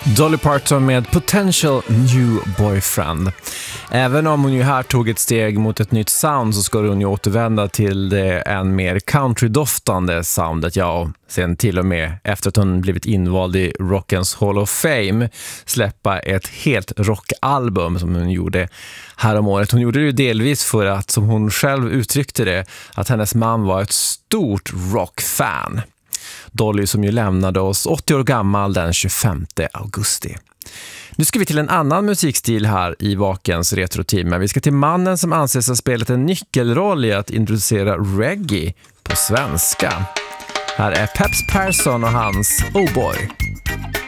Dolly Parton med Potential New Boyfriend. Även om hon ju här tog ett steg mot ett nytt sound så ska hon ju återvända till det än mer countrydoftande soundet. Ja, och sen till och med efter att hon blivit invald i Rockens Hall of Fame släppa ett helt rockalbum som hon gjorde här om året. Hon gjorde det ju delvis för att, som hon själv uttryckte det, att hennes man var ett stort rockfan. Dolly som ju lämnade oss 80 år gammal den 25 augusti. Nu ska vi till en annan musikstil här i Vakens retroteam. Vi ska till mannen som anses ha spelat en nyckelroll i att introducera reggae på svenska. Här är Peps Persson och hans Oh Boy.